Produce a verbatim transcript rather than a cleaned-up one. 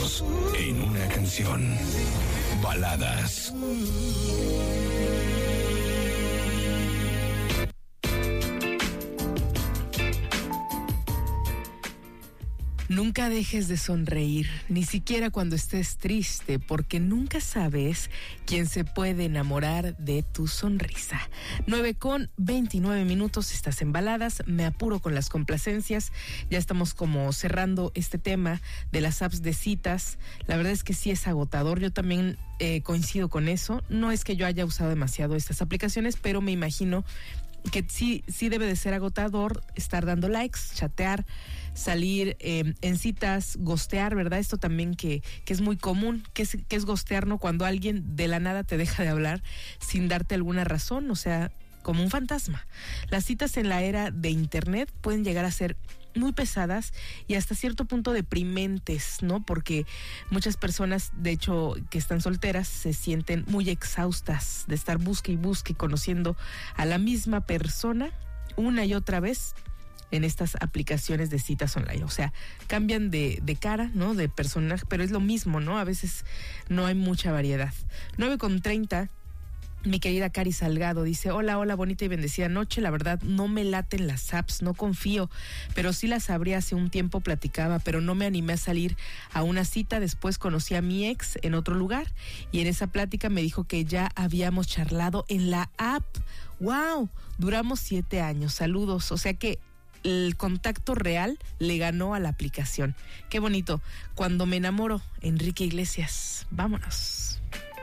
éxitos en una canción. Baladas. Nunca dejes de sonreír, ni siquiera cuando estés triste, porque nunca sabes quién se puede enamorar de tu sonrisa. nueve con veintinueve minutos, estás en Baladas, me apuro con las complacencias, ya estamos como cerrando este tema de las apps de citas. La verdad es que sí es agotador, yo también eh, coincido con eso. No es que yo haya usado demasiado estas aplicaciones, pero me imagino que sí, sí debe de ser agotador estar dando likes, chatear, salir eh, en citas, gostear, ¿verdad? Esto también que, que es muy común, que es, que es gostear, ¿no? Cuando alguien de la nada te deja de hablar sin darte alguna razón, o sea, como un fantasma. Las citas en la era de internet pueden llegar a ser muy pesadas y hasta cierto punto deprimentes, ¿no? Porque muchas personas, de hecho, que están solteras, se sienten muy exhaustas de estar busque y busque conociendo a la misma persona una y otra vez en estas aplicaciones de citas online. O sea, cambian de, de cara, ¿no? De personaje, pero es lo mismo, ¿no? A veces no hay mucha variedad. nueve con treinta. Mi querida Cari Salgado dice: hola, hola, bonita y bendecida noche. La verdad, no me laten las apps, no confío, pero sí las abrí hace un tiempo, platicaba, pero no me animé a salir a una cita. Después conocí a mi ex en otro lugar y en esa plática me dijo que ya habíamos charlado en la app. ¡Wow! Duramos siete años. Saludos. O sea que el contacto real le ganó a la aplicación. Qué bonito. Cuando me enamoro, Enrique Iglesias. Vámonos.